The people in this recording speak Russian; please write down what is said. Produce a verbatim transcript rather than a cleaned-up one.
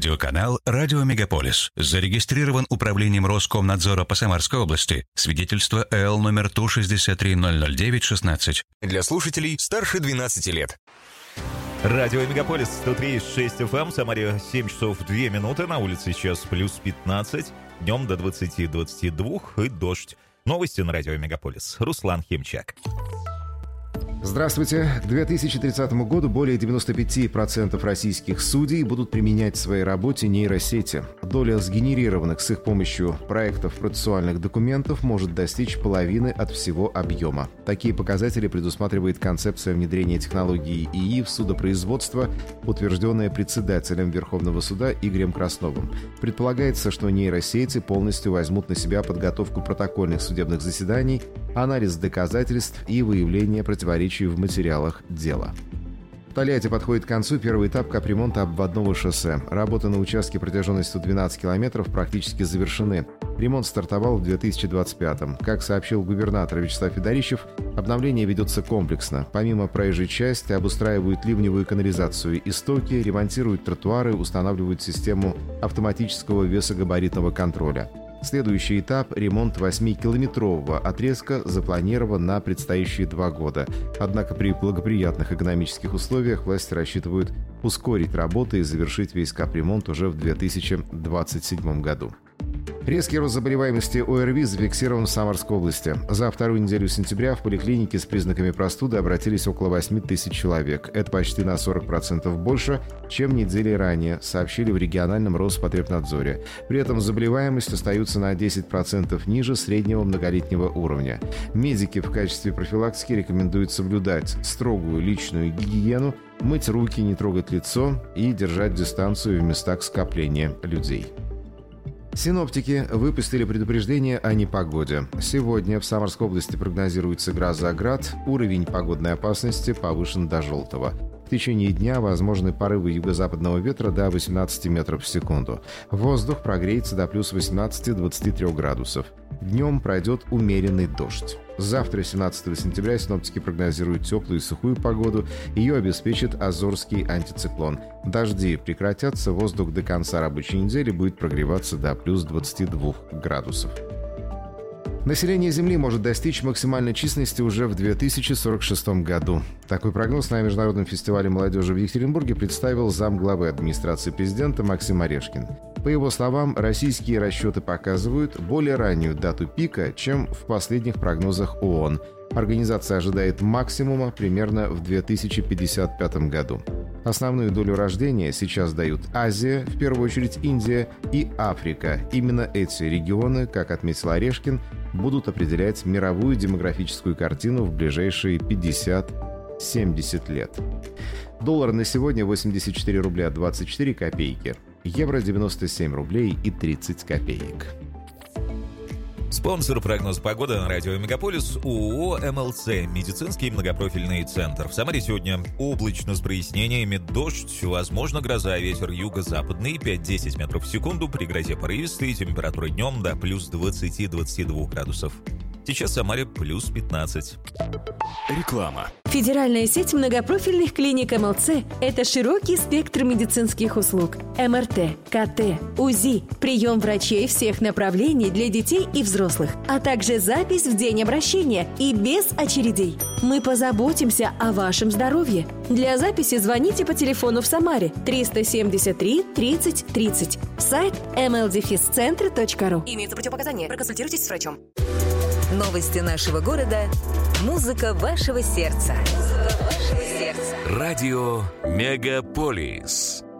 Радиоканал «Радио Мегаполис». Зарегистрирован управлением Роскомнадзора по Самарской области. Свидетельство эл номер Ту шестьдесят три ноль ноль девять шестнадцать. Для слушателей старше двенадцати лет. Радио Мегаполис сто три и шесть эф эм, Самаре семь часов две минуты, на улице сейчас плюс пятнадцать, днем до двадцати двадцати двух и дождь. Новости на Радио Мегаполис. Руслан Химчак. Здравствуйте. К две тысячи тридцатому году более девяносто пять процентов российских судей будут применять в своей работе нейросети. Доля сгенерированных с их помощью проектов процессуальных документов может достичь половины от всего объема. Такие показатели предусматривает концепция внедрения технологии ИИ в судопроизводство, утвержденная председателем Верховного суда Игорем Красновым. Предполагается, что нейросети полностью возьмут на себя подготовку протокольных судебных заседаний, анализ доказательств и выявление противоречий в материалах дела. В Тольятти подходит к концу первый этап капремонта обводного шоссе. Работы на участке протяженностью двенадцать километров практически завершены. Ремонт стартовал в две тысячи двадцать пятом. Как сообщил губернатор Вячеслав Федорищев, обновление ведется комплексно. Помимо проезжей части обустраивают ливневую канализацию и стоки, ремонтируют тротуары, устанавливают систему автоматического весогабаритного контроля. Следующий этап – ремонт восьмикилометрового отрезка запланирован на предстоящие два года. Однако при благоприятных экономических условиях власти рассчитывают ускорить работы и завершить весь капремонт уже в две тысячи двадцать седьмом году. Резкий рост заболеваемости ОРВИ зафиксирован в Самарской области. За вторую неделю сентября в поликлинике с признаками простуды обратились около восемь тысяч человек. Это почти на сорок процентов больше, чем недели ранее, сообщили в региональном Роспотребнадзоре. При этом заболеваемость остается на десять процентов ниже среднего многолетнего уровня. Медики в качестве профилактики рекомендуют соблюдать строгую личную гигиену, мыть руки, не трогать лицо и держать дистанцию в местах скопления людей. Синоптики выпустили предупреждение о непогоде. Сегодня в Самарской области прогнозируется гроза, град, уровень погодной опасности повышен до желтого. В течение дня возможны порывы юго-западного ветра до восемнадцати метров в секунду. Воздух прогреется до плюс восемнадцати двадцати трёх градусов. Днем пройдет умеренный дождь. Завтра, семнадцатого сентября, синоптики прогнозируют теплую и сухую погоду. Ее обеспечит Азорский антициклон. Дожди прекратятся, воздух до конца рабочей недели будет прогреваться до плюс двадцати двух градусов. Население Земли может достичь максимальной численности уже в две тысячи сорок шестом году. Такой прогноз на Международном фестивале молодежи в Екатеринбурге представил замглавы администрации президента Максим Орешкин. По его словам, российские расчеты показывают более раннюю дату пика, чем в последних прогнозах ООН. Организация ожидает максимума примерно в две тысячи пятьдесят пятом году. Основную долю рождения сейчас дают Азия, в первую очередь Индия и Африка. Именно эти регионы, как отметил Орешкин, будут определять мировую демографическую картину в ближайшие пятьдесят-семьдесят лет. Доллар на сегодня восемьдесят четыре рубля двадцать четыре копейки. Евро девяносто семь рублей и тридцать копеек. Спонсор прогноз погоды на Радио Мегаполис ООО МЛЦ «Медицинский многопрофильный центр». В Самаре сегодня облачно с прояснениями, дождь, возможно гроза, ветер юго-западный пять-десять метров в секунду, при грозе порывистый, температура днем до плюс двадцати двадцати двух градусов. Сейчас в Самаре плюс пятнадцать. Реклама. Федеральная сеть многопрофильных клиник МЛЦ – это широкий спектр медицинских услуг. эм эр тэ, ка тэ, УЗИ, прием врачей всех направлений для детей и взрослых, а также запись в день обращения и без очередей. Мы позаботимся о вашем здоровье. Для записи звоните по телефону в Самаре триста семьдесят три тридцать тридцать. Сайт эм эл дефис центр точка ру. Имеются противопоказания. Проконсультируйтесь с врачом. Новости нашего города. Музыка вашего сердца. Музыка вашего сердца. Радио Мегаполис.